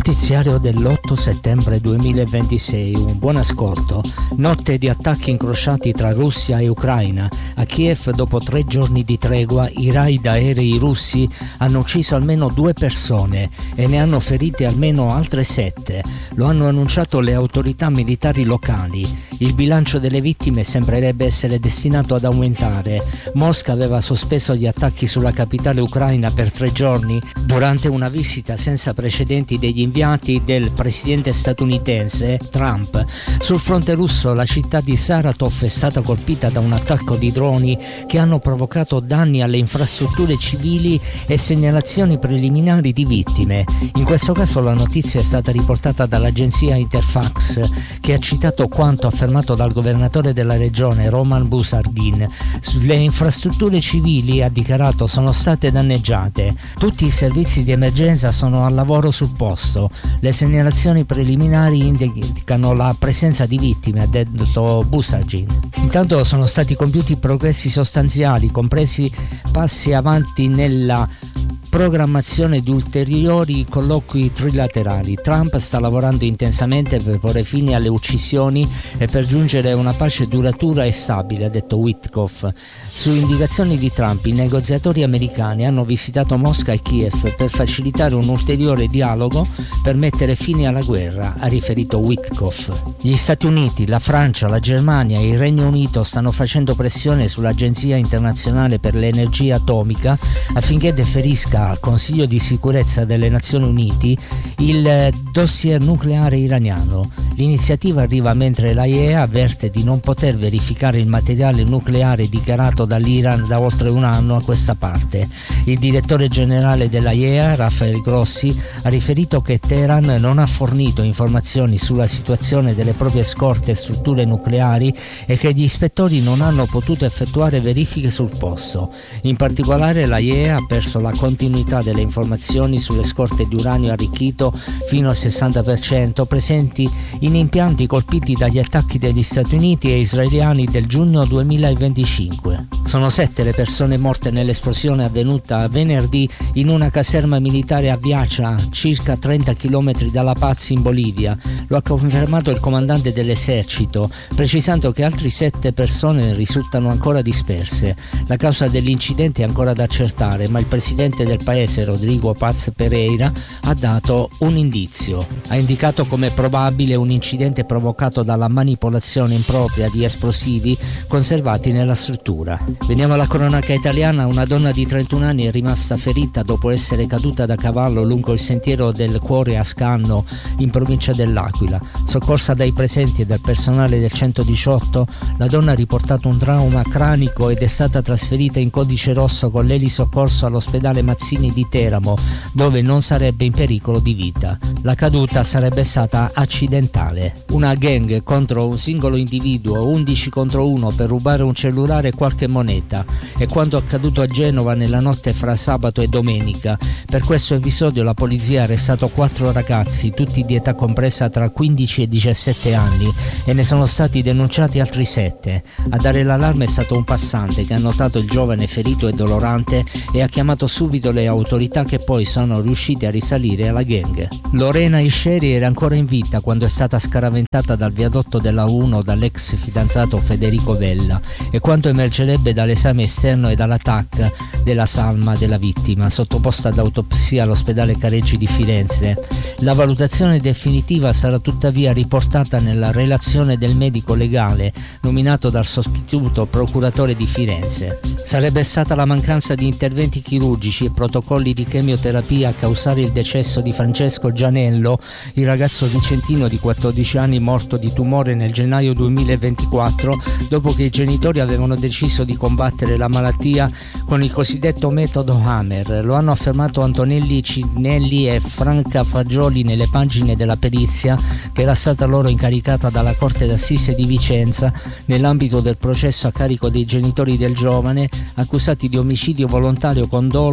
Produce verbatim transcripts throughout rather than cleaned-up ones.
Notiziario dell'otto settembre duemilaventisei, un buon ascolto. Notte di attacchi incrociati tra Russia e Ucraina. A Kiev, dopo tre giorni di tregua, i raid aerei russi hanno ucciso almeno due persone e ne hanno ferite almeno altre sette. Lo hanno annunciato le autorità militari locali. Il bilancio delle vittime sembrerebbe essere destinato ad aumentare. Mosca aveva sospeso gli attacchi sulla capitale ucraina per tre giorni durante una visita senza precedenti degli inviati del presidente statunitense Trump. Sul fronte russo la città di Saratov è stata colpita da un attacco di droni che hanno provocato danni alle infrastrutture civili e segnalazioni preliminari di vittime. In questo caso la notizia è stata riportata dall'agenzia Interfax, che ha citato quanto affermato dal governatore della regione Roman Busardin. Le infrastrutture civili, ha dichiarato, sono state danneggiate. Tutti i servizi di emergenza sono al lavoro sul posto. Le segnalazioni preliminari indicano la presenza di vittime, ha detto Busardin. Intanto sono stati compiuti progressi sostanziali, compresi passi avanti nella programmazione di ulteriori colloqui trilaterali. Trump sta lavorando intensamente per porre fine alle uccisioni e per giungere a una pace duratura e stabile, ha detto Witkoff. Su indicazioni di Trump, i negoziatori americani hanno visitato Mosca e Kiev per facilitare un ulteriore dialogo per mettere fine alla guerra, ha riferito Witkoff. Gli Stati Uniti, la Francia, la Germania e il Regno Unito stanno facendo pressione sull'Agenzia internazionale per l'energia atomica affinché deferisca al Consiglio di sicurezza delle Nazioni Unite il dossier nucleare iraniano. L'iniziativa arriva mentre l'A I E A avverte di non poter verificare il materiale nucleare dichiarato dall'Iran da oltre un anno a questa parte. Il direttore generale dell'A I E A, Rafael Grossi, ha riferito che Teheran non ha fornito informazioni sulla situazione delle proprie scorte e strutture nucleari e che gli ispettori non hanno potuto effettuare verifiche sul posto. In particolare l'A I E A ha perso la continuità delle informazioni sulle scorte di uranio arricchito fino al sessanta per cento presenti in impianti colpiti dagli attacchi degli Stati Uniti e israeliani del giugno duemilaventicinque. Sono sette le persone morte nell'esplosione avvenuta venerdì in una caserma militare a Viacha, circa trenta chilometri dalla Paz in Bolivia. Lo ha confermato il comandante dell'esercito, precisando che altre sette persone risultano ancora disperse. La causa dell'incidente è ancora da accertare, ma il presidente del paese, Rodrigo Paz Pereira, ha dato un indizio. Ha indicato come probabile un incidente provocato dalla manipolazione impropria di esplosivi conservati nella struttura. Veniamo alla cronaca italiana. Una donna di trentuno anni è rimasta ferita dopo essere caduta da cavallo lungo il sentiero del Cuore a Scanno, in provincia dell'Aquila. Soccorsa dai presenti e dal personale del centodiciotto, la donna ha riportato un trauma cranico ed è stata trasferita in codice rosso con l'elisoccorso all'ospedale Mazzini di Teramo, dove non sarebbe in pericolo di vita. La caduta sarebbe stata accidentale. Una gang contro un singolo individuo, undici contro uno, per rubare un cellulare e qualche moneta. È quanto accaduto a Genova nella notte fra sabato e domenica. Per questo episodio la polizia ha arrestato quattro ragazzi, tutti di età compresa tra quindici e diciassette anni, e ne sono stati denunciati altri sette. A dare l'allarme è stato un passante che ha notato il giovane ferito e dolorante e ha chiamato subito le autorità, che poi sono riuscite a risalire alla gang. Lorena Isceri era ancora in vita quando è stata scaraventata dal viadotto della uno dall'ex fidanzato Federico Vella, e quanto emergerebbe dall'esame esterno e dalla T A C della salma della vittima, sottoposta ad autopsia all'ospedale Careggi di Firenze. La valutazione definitiva sarà tuttavia riportata nella relazione del medico legale nominato dal sostituto procuratore di Firenze. Sarebbe stata la mancanza di interventi chirurgici e protocolli di chemioterapia a causare il decesso di Francesco Gianello, il ragazzo vicentino di quattordici anni morto di tumore nel gennaio duemilaventiquattro, dopo che i genitori avevano deciso di combattere la malattia con il cosiddetto metodo Hammer. Lo hanno affermato Antonelli Cinelli e Franca Fagioli nelle pagine della perizia che era stata loro incaricata dalla Corte d'Assise di Vicenza nell'ambito del processo a carico dei genitori del giovane, accusati di omicidio volontario con dolo, eventuale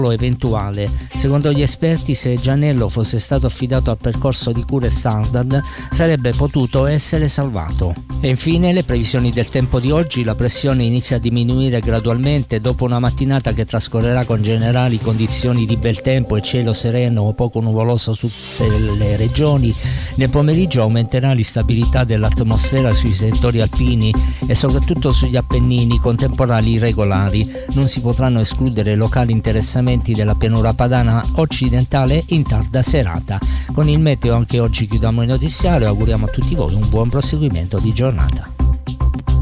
attuale. Secondo gli esperti, se Gianello fosse stato affidato al percorso di cure standard, sarebbe potuto essere salvato. E infine le previsioni del tempo di oggi: la pressione inizia a diminuire gradualmente dopo una mattinata che trascorrerà con generali condizioni di bel tempo e cielo sereno o poco nuvoloso su tutte le regioni. Nel pomeriggio aumenterà l'instabilità dell'atmosfera sui settori alpini e soprattutto sugli Appennini, con temporali irregolari. Non si potranno escludere locali interessamenti della pianura padana occidentale in tarda serata. Con il meteo anche oggi chiudiamo il notiziario e auguriamo a tutti voi un buon proseguimento di giornata.